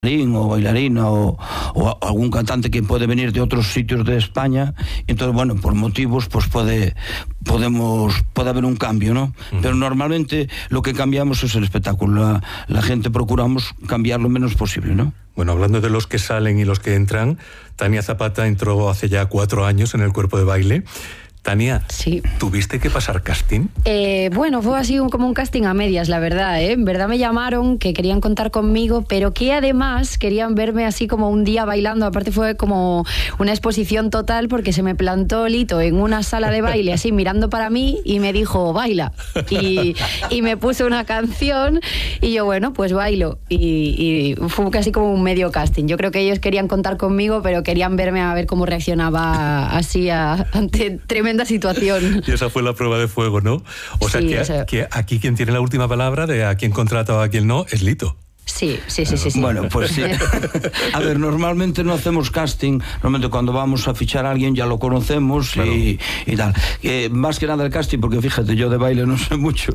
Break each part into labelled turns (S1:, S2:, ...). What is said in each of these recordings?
S1: o bailarina o algún cantante que puede venir de otros sitios de España. Entonces, bueno, por motivos pues puede haber un cambio, ¿no? Pero normalmente lo que cambiamos es el espectáculo. La gente procuramos cambiar lo menos posible, ¿no?
S2: Bueno, hablando de los que salen y los que entran, Tania Zapata entró hace ya 4 años en el Cuerpo de Baile. Tania,
S3: sí.
S2: ¿Tuviste que pasar casting?
S3: Bueno, fue así como un casting a medias, la verdad, ¿eh? En verdad me llamaron, que querían contar conmigo, pero que además querían verme así como un día bailando. Aparte fue como una exposición total, porque se me plantó Lito en una sala de baile así mirando para mí y me dijo, baila. Y me puso una canción y yo, bueno, pues bailo. Y fue casi como un medio casting. Yo creo que ellos querían contar conmigo, pero querían verme a ver cómo reaccionaba así ante tremenda situación.
S2: Y esa fue la prueba de fuego, ¿no? O sea,
S3: sí,
S2: que aquí quien tiene la última palabra de a quién contrata o a quién no es Lito.
S3: Sí.
S1: Bueno, pues sí. A ver, normalmente no hacemos casting. Normalmente cuando vamos a fichar a alguien ya lo conocemos, claro. y tal. Más que nada el casting, porque fíjate, yo de baile no sé mucho,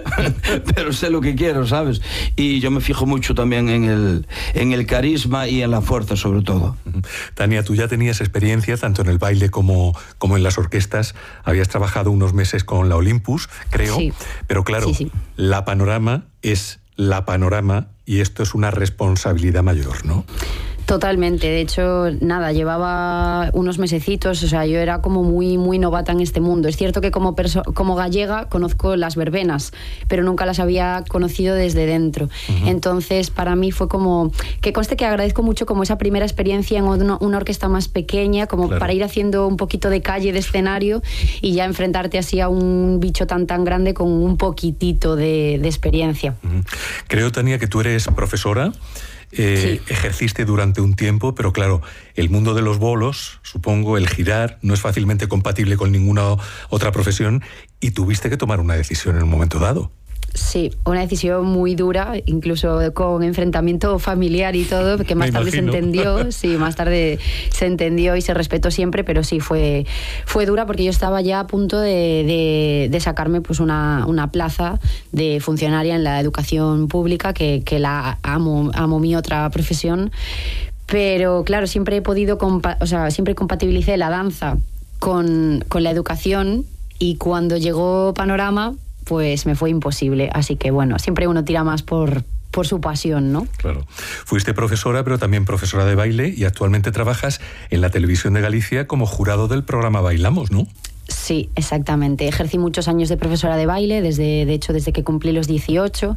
S1: pero sé lo que quiero, ¿sabes? Y yo me fijo mucho también en el carisma y en la fuerza, sobre todo.
S2: Tania, tú ya tenías experiencia tanto en el baile como en las orquestas. Habías trabajado unos meses con la Olympus, creo.
S3: Sí.
S2: Pero claro,
S3: sí.
S2: La Panorama es la Panorama y esto es una responsabilidad mayor, ¿no?
S3: Totalmente, de hecho, nada, llevaba unos mesecitos, o sea, yo era como muy, muy novata en este mundo. Es cierto que como gallega conozco las verbenas, pero nunca las había conocido desde dentro. Entonces, para mí fue como, que conste que agradezco mucho como esa primera experiencia en una orquesta más pequeña, como claro. Para ir haciendo un poquito de calle, de escenario, y ya enfrentarte así a un bicho tan grande con un poquitito de experiencia.
S2: Creo, Tania, que tú eres profesora.
S3: Sí.
S2: Ejerciste durante un tiempo, pero claro, el mundo de los bolos, supongo, el girar, no es fácilmente compatible con ninguna otra profesión y tuviste que tomar una decisión en un momento dado.
S3: Sí, una decisión muy dura, incluso con enfrentamiento familiar y todo, que más tarde se entendió, sí, más tarde se entendió y se respetó siempre, pero sí, fue dura porque yo estaba ya a punto de sacarme pues una plaza de funcionaria en la educación pública, que la amo mi otra profesión, pero claro, siempre he podido, siempre compatibilicé la danza con la educación y cuando llegó Panorama pues me fue imposible, así que bueno, siempre uno tira más por su pasión, ¿no?
S2: Claro. Fuiste profesora, pero también profesora de baile y actualmente trabajas en la Televisión de Galicia como jurado del programa Bailamos, ¿no?
S3: Sí, exactamente. Ejercí muchos años de profesora de baile, desde que cumplí los 18.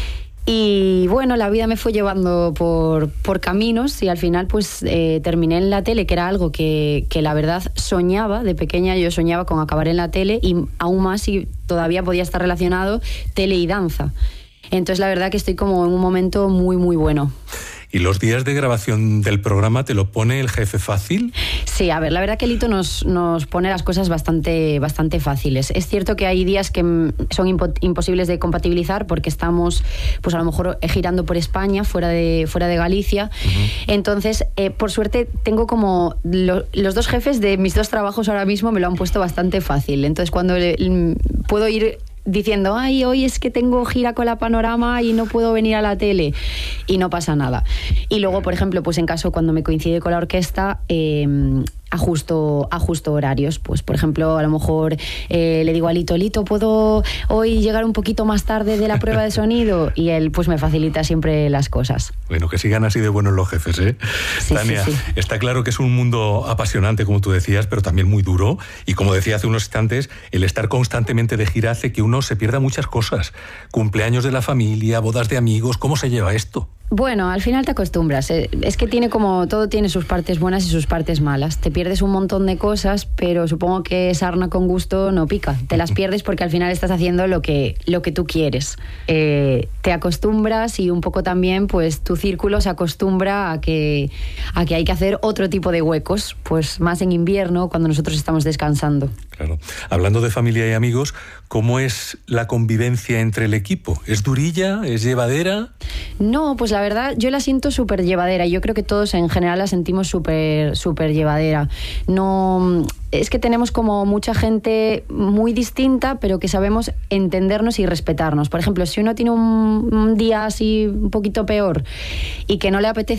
S3: Y bueno, la vida me fue llevando por caminos y al final pues terminé en la tele, que era algo que la verdad soñaba. De pequeña yo soñaba con acabar en la tele y aún más si todavía podía estar relacionado tele y danza. Entonces la verdad que estoy como en un momento muy muy bueno.
S2: ¿Y los días de grabación del programa te lo pone el jefe fácil?
S3: Sí, a ver, la verdad que Lito nos pone las cosas bastante fáciles. Es cierto que hay días que son imposibles de compatibilizar porque estamos, pues a lo mejor girando por España, fuera de Galicia. Entonces, por suerte, tengo como los dos jefes de mis dos trabajos ahora mismo me lo han puesto bastante fácil. Entonces, cuando puedo ir diciendo, ay, hoy es que tengo gira con la Panorama y no puedo venir a la tele, y no pasa nada. Y luego, por ejemplo, pues en caso cuando me coincide con la orquesta, ajusto horarios. Pues por ejemplo, a lo mejor le digo a Lito, ¿puedo hoy llegar un poquito más tarde de la prueba de sonido? Y él pues me facilita siempre las cosas.
S2: Bueno, que sigan así de buenos los jefes, ¿eh?
S3: Sí,
S2: Tania,
S3: sí.
S2: Está claro que es un mundo apasionante, como tú decías, pero también muy duro. Y como decía hace unos instantes, el estar constantemente de gira hace que uno se pierda muchas cosas. Cumpleaños de la familia, bodas de amigos, ¿cómo se lleva esto?
S3: Bueno, al final te acostumbras. Es que todo tiene sus partes buenas y sus partes malas. Te pierdes un montón de cosas, pero supongo que sarna con gusto no pica. Te las pierdes porque al final estás haciendo lo que tú quieres. Te acostumbras y un poco también pues tu círculo se acostumbra a que hay que hacer otro tipo de huecos, pues más en invierno cuando nosotros estamos descansando.
S2: Claro. Claro. Hablando de familia y amigos, ¿cómo es la convivencia entre el equipo? ¿Es durilla? ¿Es llevadera?
S3: No, pues la verdad yo la siento súper llevadera. Yo creo que todos en general la sentimos súper llevadera. No, es que tenemos como mucha gente muy distinta, pero que sabemos entendernos y respetarnos. Por ejemplo, si uno tiene un día así un poquito peor y que no le apetece